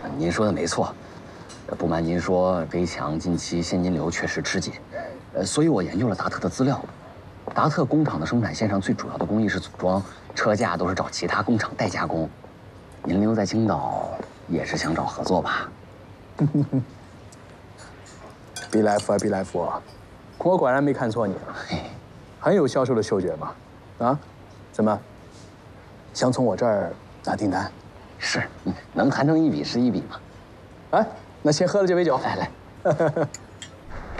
您说的没错。不瞒您说，北强近期现金流确实吃紧，所以我研究了达特的资料。达特工厂的生产线上最主要的工艺是组装，车架都是找其他工厂代加工。您留在青岛也是想找合作吧？ 比来福啊，比来福，我果然没看错你，很有销售的嗅觉嘛。啊，怎么想从我这儿拿订单？ 是，能谈成一笔是一笔嘛。 哎，那先喝了这杯酒。 来来。